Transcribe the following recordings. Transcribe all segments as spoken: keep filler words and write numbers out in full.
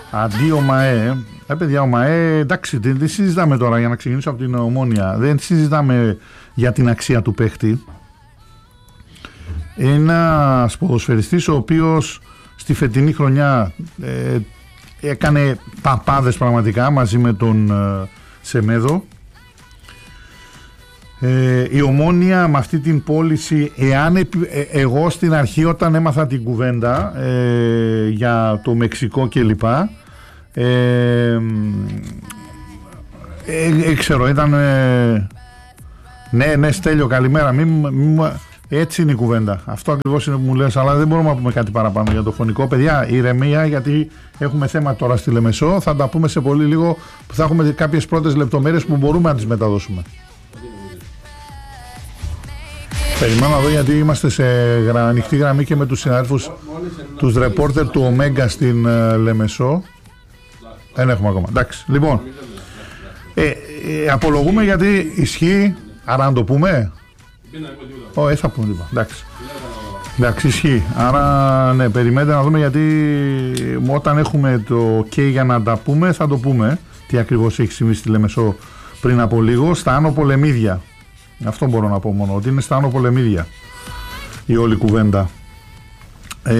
Αντί ο ΜΑΕ, ε, παιδιά, ο ΜΑΕ, εντάξει, δεν, δεν συζητάμε τώρα για να ξεκινήσω από την Ομόνοια. Δεν συζητάμε για την αξία του παίχτη. Ένας ποδοσφαιριστής ο οποίος στη φετινή χρονιά ε, έκανε παπάδες πραγματικά μαζί με τον ε, Σεμέδο. Ε, η Ομόνοια με αυτή την πώληση, εάν ε, ε, εγώ στην αρχή όταν έμαθα την κουβέντα ε, για το Μεξικό κλπ, ε, ε, ε, ξέρω, ήταν ε, ναι, ναι, Στέλιο, καλημέρα, μη, μη, έτσι είναι η κουβέντα, αυτό ακριβώς είναι που μου λες, αλλά δεν μπορούμε να πούμε κάτι παραπάνω για το φωνικό. Παιδιά, ηρεμία, γιατί έχουμε θέμα τώρα στη Λεμεσό, θα τα πούμε σε πολύ λίγο, που θα έχουμε κάποιες πρώτες λεπτομέρειες που μπορούμε να τις μεταδώσουμε. Περιμένω εδώ, γιατί είμαστε σε ανοιχτή γραμμή και με τους συναδέλφους, τους ρεπόρτερ του Ωμέγκα στην uh, Λεμεσό. Δεν έχουμε ακόμα. Εντάξει. Λοιπόν, ε, ε, απολογούμε γιατί ισχύει, άρα να το πούμε. Ω, ε, θα πούμε λοιπόν. Εντάξει. Εντάξει, ισχύει. Άρα, ναι, περιμένετε να δούμε, γιατί όταν έχουμε το OK για να τα πούμε, θα το πούμε. Τι ακριβώς έχει συμβεί στη Λεμεσό πριν από λίγο, στα Άνω Πολεμίδια. Αυτό μπορώ να πω μόνο, ότι είναι στα Άνω Πολεμίδια η όλη κουβέντα. Ε,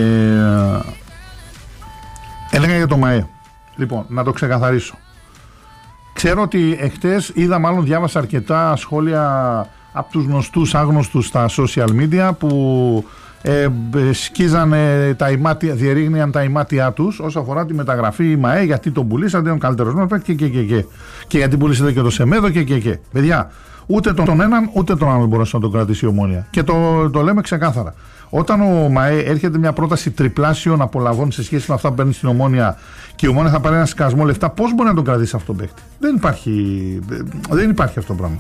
έλεγα για το ΜΑΕ. Λοιπόν, να το ξεκαθαρίσω. Ξέρω ότι εχθές είδα, μάλλον διάβασα αρκετά σχόλια από τους γνωστούς άγνωστους στα social media που ε, σκίζανε τα ημάτια, διερήγνιαν τα ημάτια τους όσον αφορά τη μεταγραφή ΜΑΕ, γιατί τον πουλήσατε, είναι ο καλύτερος μας και, και, και, και. και γιατί πουλήσατε και το Σεμέδο και, και, και. Παιδιά, ούτε τον έναν ούτε τον άλλον μπορούσε να τον κρατήσει η Ομόνοια. Και το, το λέμε ξεκάθαρα. Όταν ο ΜΑΕ έρχεται μια πρόταση τριπλάσιων απολαβών σε σχέση με αυτά που παίρνει στην Ομόνοια και η Ομόνοια θα πάρει ένα σκασμό λεφτά, πώς μπορεί να τον κρατήσει αυτόν τον παίκτη? Δεν υπάρχει, δεν υπάρχει αυτό το πράγμα.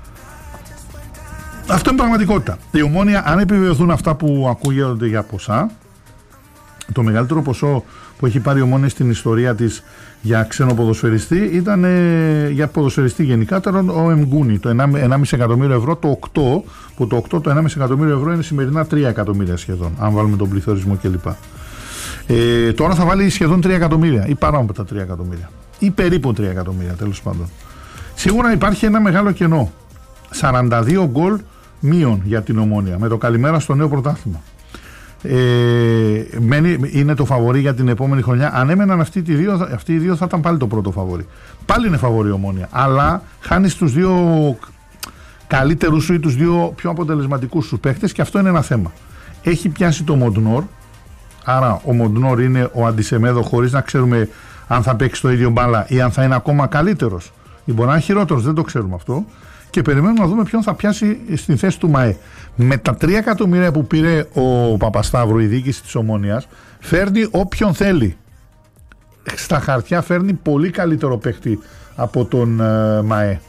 Αυτό είναι πραγματικότητα. Η Ομόνοια, αν επιβεβαιωθούν αυτά που ακούγονται για ποσά, το μεγαλύτερο ποσό που έχει πάρει η Ομόνοια στην ιστορία της για ξένο ποδοσφαιριστή ήταν ε, για ποδοσφαιριστή γενικά ο Εμγκούνι, το ενάμιση εκατομμύριο ευρώ, το οκτώ, που το οκτώ, το ενάμιση εκατομμύριο ευρώ είναι σημερινά τρία εκατομμύρια σχεδόν, αν βάλουμε τον πληθωρισμό κλπ. Ε, τώρα θα βάλει σχεδόν τρία εκατομμύρια ή παρά από τα τρία εκατομμύρια ή περίπου τρία εκατομμύρια, τέλος πάντων. Σίγουρα υπάρχει ένα μεγάλο κενό. σαράντα δύο γκολ μείον για την Ομόνοια με το καλημέρα στο νέο πρωτάθλημα. Ε, μένει, είναι το φαβορί για την επόμενη χρονιά. Αν έμεναν αυτοί οι δύο, αυτοί οι δύο θα ήταν πάλι το πρώτο φαβορί. Πάλι είναι φαβορί η Ομόνοια, αλλά χάνει τους δύο καλύτερους σου ή τους δύο πιο αποτελεσματικούς σου παίχτες, και αυτό είναι ένα θέμα. Έχει πιάσει το Μοντνόρ, άρα ο Μοντνόρ είναι ο Αντισεμέδο, χωρίς να ξέρουμε αν θα παίξει το ίδιο μπάλα ή αν θα είναι ακόμα καλύτερος ή μπορεί να είναι χειρότερος, δεν το ξέρουμε αυτό. Και περιμένουμε να δούμε ποιον θα πιάσει στην θέση του ΜΑΕ. Με τα τρία εκατομμύρια που πήρε ο Παπασταύρου, η διοίκηση της Ομόνοιας, φέρνει όποιον θέλει. Στα χαρτιά φέρνει πολύ καλύτερο παίχτη από τον uh, ΜΑΕ.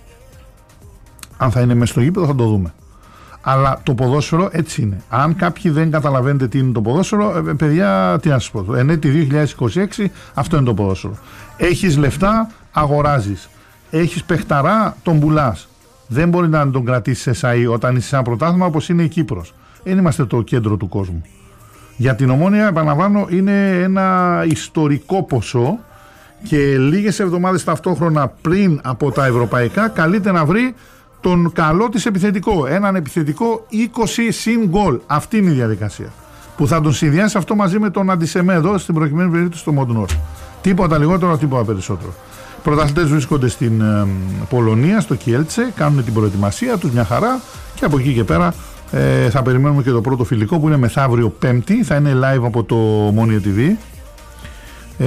Αν θα είναι μέσα στο γήπεδο θα το δούμε. Αλλά το ποδόσφαιρο έτσι είναι. Αν κάποιοι δεν καταλαβαίνετε τι είναι το ποδόσφαιρο, ε, παιδιά, τι να σας πω. Εν έτη δύο χιλιάδες είκοσι έξι αυτό είναι το ποδόσφαιρο. Έχεις λεφτά, αγοράζεις. Έχεις παιχταρά, τον πουλάς. Δεν μπορεί να τον κρατήσεις εσάι όταν είσαι σε ένα πρωτάθλημα όπως είναι η Κύπρος. Δεν είμαστε το κέντρο του κόσμου. Για την Ομόνοια, επαναλαμβάνω, είναι ένα ιστορικό ποσό και λίγες εβδομάδες ταυτόχρονα πριν από τα ευρωπαϊκά καλείται να βρει τον καλό της επιθετικό. Έναν επιθετικό είκοσι συν γκολ. Αυτή είναι η διαδικασία. Που θα τον συνδυάσει αυτό μαζί με τον Αντισεμέδο, στην προκειμένη περίπτωση στο Μοντνόρ. Τίποτα λιγότερο, τίποτα περισσότερο. Οι πρωταθλητές βρίσκονται στην ε, Πολωνία, στο Κιέλτσε, κάνουν την προετοιμασία τους, μια χαρά, και από εκεί και πέρα ε, θα περιμένουμε και το πρώτο φιλικό που είναι μεθαύριο Πέμπτη, θα είναι live από το Ομόνοια τι βι. Ε,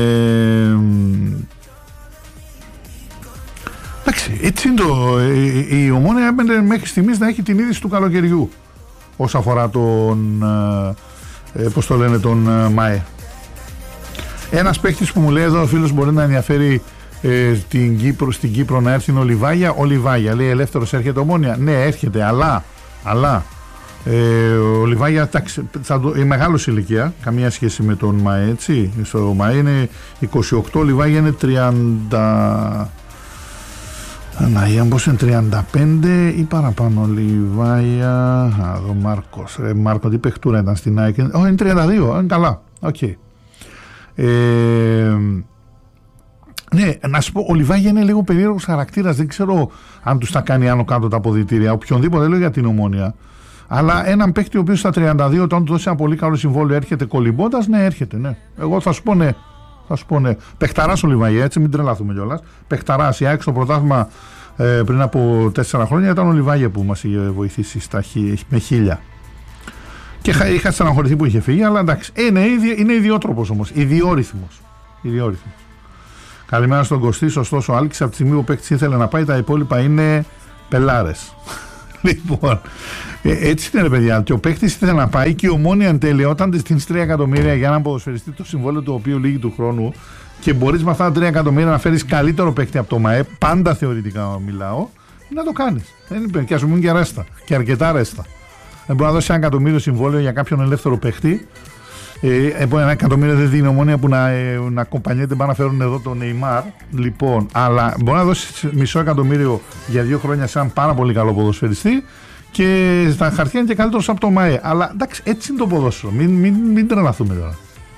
εντάξει, έτσι είναι το, η, η Ομόνοια έπαιρνε μέχρι στιγμής να έχει την είδηση του καλοκαιριού όσον αφορά τον, ε, πώς το λένε, τον ε, ΜΑΕ. Ένας παίκτης που μου λέει εδώ ο φίλος μπορεί να ενδιαφέρει ε, στην, Κύπρο, στην Κύπρο να έρθει είναι ο Λιβάγια. Ο Λιβάγια λέει ελεύθερος έρχεται Ομόνοια. Ναι, έρχεται, αλλά, αλλά ε, ο Λιβάγια είναι μεγάλος ηλικία, καμία σχέση με τον ΜΑΕ, έτσι. Στο ΜΑΕ είναι είκοσι οκτώ, ο Λιβάγια είναι τριάντα. Αναγία, πώς είναι, τριάντα πέντε ή παραπάνω. Λιβάγια, α, εδώ Μάρκος. Ε, Μάρκο, τι παιχτούρα ήταν στην ΑΕΚ. Όχι, είναι τριάντα δύο, είναι καλά. Οκ. Okay. Ε, ναι, να σου πω, ο Λιβάγια είναι λίγο περίεργος χαρακτήρας. Δεν ξέρω αν τους τα κάνει άνω κάτω τα αποδυτήρια. Οποιονδήποτε, λέω για την Ομόνοια. Αλλά έναν παίκτη ο οποίος στα τριάντα δύο, όταν του δώσει ένα πολύ καλό συμβόλαιο, έρχεται κολυμπώντας, ναι, έρχεται. Ναι. Εγώ θα σου πω ναι. Θα σου πω ναι. Παιχταράς ο Λιβάγια, έτσι, μην τρελαθούμε κιόλας. Παιχταράς, η ΑΕΚ στο πρωτάθλημα ε, πριν από τέσσερα χρόνια ήταν ο Λιβάγια που μας είχε βοηθήσει στα, με χίλια. Και είχα στεναχωρηθεί που είχε φύγει, αλλά εντάξει. Είναι, είναι ιδιότροπος όμως, ιδιόρυθμος. ιδιόρυθμος. Καλημέρα στον Κωστή, σωστός ο Άλκης. Από τη στιγμή που ο παίκτης ήθελε να πάει, τα υπόλοιπα είναι πελάρες. Λοιπόν, έτσι είναι ρε παιδιά. Και ο παίκτης ήθελε να πάει και η Ομόνοια εν τέλει, όταν της στείλει τρία εκατομμύρια για έναν ποδοσφαιριστή, το συμβόλαιο του οποίου λύγει του χρόνου, και μπορείς με αυτά τα τρία εκατομμύρια να φέρεις καλύτερο παίκτη από το ΜΑΕ, πάντα θεωρητικά μιλάω, να το κάνεις. Δεν είναι, και ας πούμε και ρέστα. Και αρκετά ρέστα. Δεν μπορεί να δώσει ένα εκατομμύριο συμβόλαιο για κάποιον ελεύθερο παίκτη. Ε, ένα εκατομμύριο δεν δίνει η Ομόνοια που να, ε, να κομπανιέται, πάνε να φέρουν εδώ τον Νεϊμάρ. Λοιπόν, αλλά μπορεί να δώσει μισό εκατομμύριο για δύο χρόνια σε έναν πάρα πολύ καλό ποδοσφαιριστή και στα χαρτιά είναι και καλύτερος από το ΜΑΕ. Αλλά εντάξει, έτσι είναι το ποδόσφαιρο. Μην, μην, μην τρελαθούμε τώρα.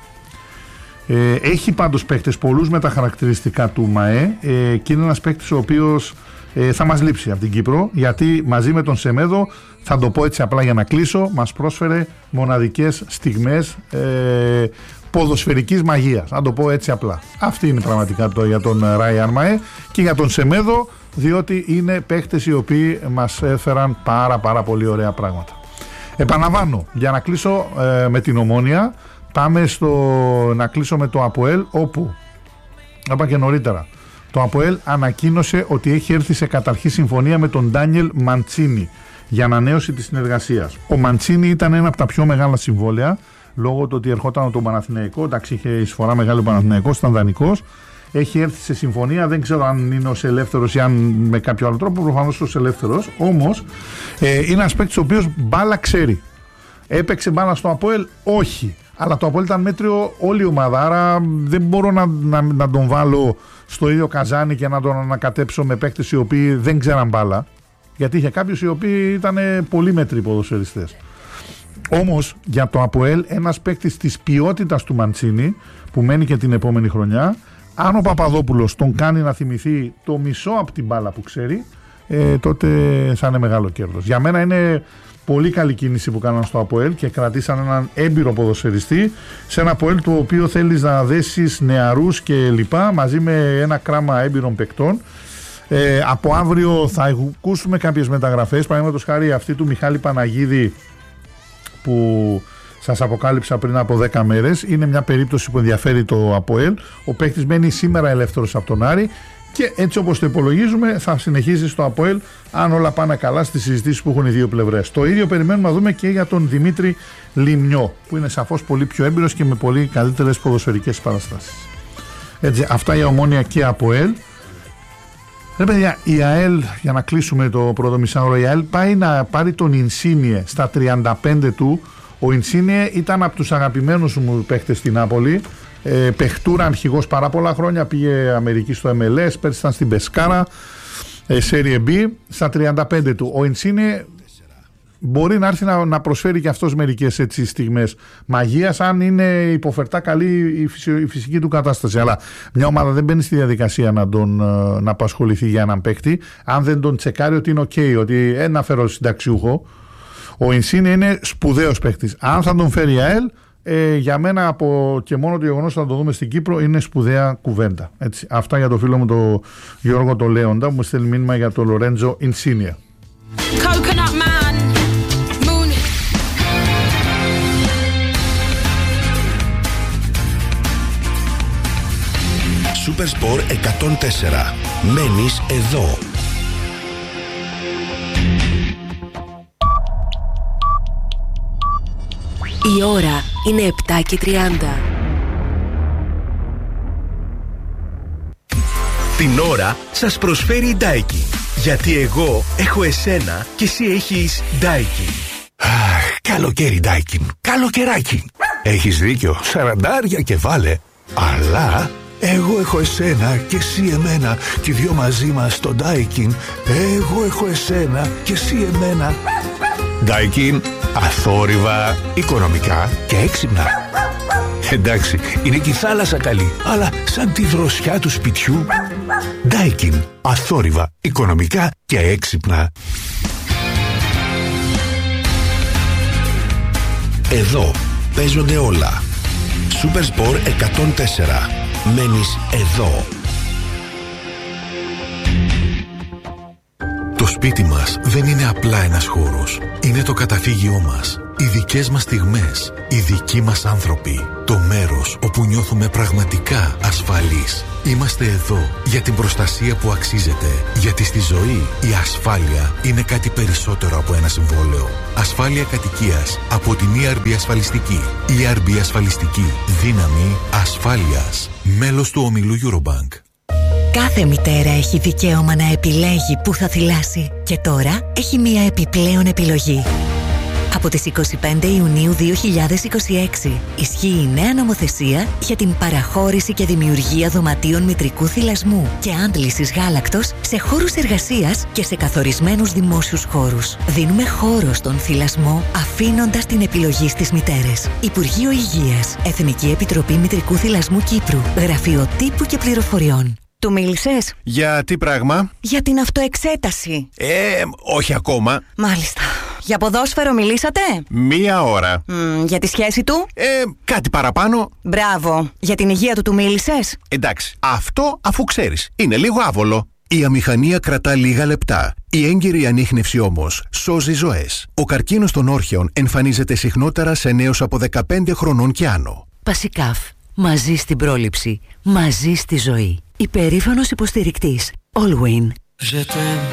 Ε, έχει πάντως παίκτες πολλούς με τα χαρακτηριστικά του ΜΑΕ ε, και είναι ένας παίκτης ο οποίος ε, θα μας λείψει από την Κύπρο, γιατί μαζί με τον Σεμέδο, θα το πω έτσι απλά για να κλείσω, μας πρόσφερε μοναδικές στιγμές ε, ποδοσφαιρικής μαγείας. Να το πω έτσι απλά. Αυτή είναι πραγματικά το για τον Ράιαν ΜΑΕ και για τον Σεμέδο, διότι είναι παίκτες οι οποίοι μας έφεραν πάρα πάρα πολύ ωραία πράγματα. Επαναλαμβάνω, για να κλείσω ε, με την Ομόνοια, πάμε στο να κλείσω με το ΑΠΟΕΛ, όπου είπα και νωρίτερα, το ΑΠΟΕΛ ανακοίνωσε ότι έχει έρθει σε καταρχή συμφωνία με τον Ντάνιελ Μαντσίνι για ανανέωση της συνεργασίας. Ο Μαντσίνι ήταν ένα από τα πιο μεγάλα συμβόλαια, λόγω του ότι ερχόταν από τον Παναθηναϊκό, εντάξει, είχε εισφορά μεγάλη ο Παναθηναϊκός, ήταν δανεικός. Έχει έρθει σε συμφωνία, δεν ξέρω αν είναι ως ελεύθερος ή αν με κάποιο άλλο τρόπο, προφανώς ως ελεύθερος. Όμως ε, είναι ένας παίκτης ο οποίος μπάλα ξέρει. Έπαιξε μπάλα στο ΑΠΟΕΛ, όχι. Αλλά το ΑΠΟΕΛ ήταν μέτριο όλη η ομάδα, άρα δεν μπορώ να, να, να τον βάλω στο ίδιο καζάνι και να τον ανακατέψω με παίκτες οι οποίοι δεν ξέραν μπάλα. Γιατί είχε κάποιους οι οποίοι ήταν πολύ μέτριοι ποδοσφαιριστές. Όμως για το ΑΠΟΕΛ ένας παίκτης της ποιότητας του Μαντσίνι, που μένει και την επόμενη χρονιά, αν ο Παπαδόπουλος τον κάνει να θυμηθεί το μισό από την μπάλα που ξέρει, ε, τότε θα είναι μεγάλο κέρδος. Για μένα είναι πολύ καλή κίνηση που κάναν στο ΑΠΟΕΛ και κρατήσαν έναν έμπειρο ποδοσφαιριστή σε ένα ΑΠΟΕΛ του οποίου θέλεις να δέσεις νεαρούς και λοιπά, μαζί με ένα κράμα έμπειρων παικτών. Ε, από αύριο θα ακούσουμε κάποιες μεταγραφές, παραδείγματος χάρη αυτή του Μιχάλη Παναγίδη που σας αποκάλυψα πριν από δέκα μέρες. Είναι μια περίπτωση που ενδιαφέρει το ΑΠΟΕΛ. Ο παίκτης μένει σήμερα ελεύθερος από τον Άρη και έτσι όπως το υπολογίζουμε θα συνεχίσει στο ΑΠΟΕΛ, αν όλα πάνε καλά στις συζητήσεις που έχουν οι δύο πλευρές. Το ίδιο περιμένουμε να δούμε και για τον Δημήτρη Λιμνιό, που είναι σαφώς πολύ πιο έμπειρος και με πολύ καλύτερες ποδοσφαιρικές παραστάσεις. Έτσι, αυτά για Ομόνοια και ΑΠΟΕΛ. Ρε παιδιά, η ΑΕΛ, για να κλείσουμε το πρώτο μισάωρο, η ΑΕΛ πάει να πάρει τον Ινσίνιε στα τριάντα πέντε του. Ο Ινσίνιε ήταν από τους αγαπημένους μου παίχτες στην Νάπολη. Ε, παιχτούρα αρχηγός πάρα πολλά χρόνια, πήγε Αμερική στο εμ ελ ες, πέρσι ήταν στην Πεσκάρα, ε, Serie B, στα τριάντα πέντε του. Ο Ινσίνιε μπορεί να έρθει να, να προσφέρει και αυτός μερικές έτσι στιγμές μαγείας, αν είναι υποφερτά καλή η, φυσι, η φυσική του κατάσταση. Αλλά μια ομάδα δεν μπαίνει στη διαδικασία να, τον, να απασχοληθεί για έναν παίκτη, αν δεν τον τσεκάρει ότι είναι ok, ότι ένα φέρω συνταξιούχο. Ο Ινσίνιε είναι σπουδαίος παίκτης. Αν θα τον φέρει η ΑΕΛ, ε, για μένα από και μόνο το γεγονός θα το δούμε στην Κύπρο είναι σπουδαία κουβέντα. Έτσι, αυτά για το φίλο μου τον Γιώργο τον Λέοντα που μου στέλνει μήνυμα για τον Λορέντζο Ινσίνιε. Σούπερ Σπορ εκατόν τέσσερα. Μένεις εδώ. Η ώρα είναι επτά και τριάντα. Την ώρα σας προσφέρει η Daikin. Γιατί εγώ έχω εσένα και εσύ έχεις Daikin. Αχ, καλοκαίρι Daikin. Καλοκαιράκι. Έχεις δίκιο, σαραντάρια και βάλε. Αλλά εγώ έχω εσένα και εσύ εμένα και οι δυο μαζί μας στο Daikin. Εγώ έχω εσένα και εσύ εμένα. Daikin, αθόρυβα, οικονομικά και έξυπνα. Εντάξει, είναι και η θάλασσα καλή, αλλά σαν τη δροσιά του σπιτιού. Daikin. Αθόρυβα, οικονομικά και έξυπνα. Εδώ παίζονται όλα. Supersport εκατόν τέσσερα. Μένεις εδώ. Το σπίτι μας δεν είναι απλά ένας χώρος. Είναι το καταφύγιό μας. Οι δικές μας στιγμές. Οι δικοί μας άνθρωποι. Το μέρος όπου νιώθουμε πραγματικά ασφαλείς. Είμαστε εδώ για την προστασία που αξίζεται. Γιατί στη ζωή η ασφάλεια είναι κάτι περισσότερο από ένα συμβόλαιο. Ασφάλεια κατοικίας από την ι αρ μπι Ασφαλιστική. ι αρ μπι Ασφαλιστική. Δύναμη ασφάλειας. Μέλος του ομίλου Eurobank. Κάθε μητέρα έχει δικαίωμα να επιλέγει που θα θυλάσει. Και τώρα έχει μία επιπλέον επιλογή. Από τις είκοσι πέντε Ιουνίου δύο χιλιάδες είκοσι έξι ισχύει η νέα νομοθεσία για την παραχώρηση και δημιουργία δωματίων μητρικού θυλασμού και άντλησης γάλακτος σε χώρους εργασίας και σε καθορισμένους δημόσιους χώρους. Δίνουμε χώρο στον θυλασμό αφήνοντας την επιλογή στις μητέρες. Υπουργείο Υγείας, Εθνική Επιτροπή Μητρικού Θυλασμού Κύπρου, Γραφείο Τύπου και Πληροφοριών. Του μίλησες? Για τι πράγμα? Για την αυτοεξέταση. Ε, όχι ακόμα. Μάλιστα. Για ποδόσφαιρο μιλήσατε? Μία ώρα. Mm, για τη σχέση του? Ε, κάτι παραπάνω. Μπράβο. Για την υγεία του του μίλησες? Εντάξει. Αυτό αφού ξέρεις. Είναι λίγο άβολο. Η αμηχανία κρατά λίγα λεπτά. Η έγκαιρη ανίχνευση όμως σώζει ζωές. Ο καρκίνος των όρχεων εμφανίζεται συχνότερα σε νέους από δεκαπέντε χρονών και άνω. Πασικάφ. Μαζί στην πρόληψη. Μαζί στη ζωή. Υπερήφανος υποστηρικτής. Allwyn.